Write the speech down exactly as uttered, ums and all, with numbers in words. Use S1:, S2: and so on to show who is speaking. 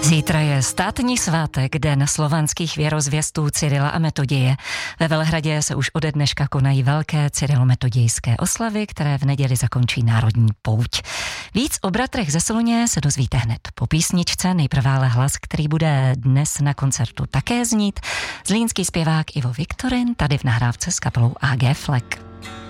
S1: Zítra je státní svátek, den slovanských věrozvěstů Cyrila a Metoděje. Ve Velehradě se už ode dneška konají velké cyrilometodějské oslavy, které v neděli zakončí národní pouť. Víc o bratrech ze Soluně se dozvíte hned po písničce, nejprve ale hlas, který bude dnes na koncertu také znít. Zlínský zpěvák Ivo Viktorin tady v nahrávce s kapelou á gé Flek.